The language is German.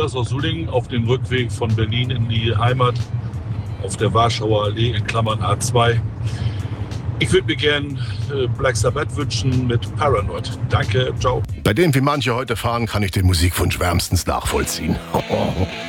Niklas aus Sulingen auf dem Rückweg von Berlin in die Heimat auf der Warschauer Allee in Klammern A2. Ich würde mir gern Black Sabbath wünschen mit Paranoid. Danke, ciao. Bei dem, wie manche heute fahren, kann ich den Musikwunsch wärmstens nachvollziehen.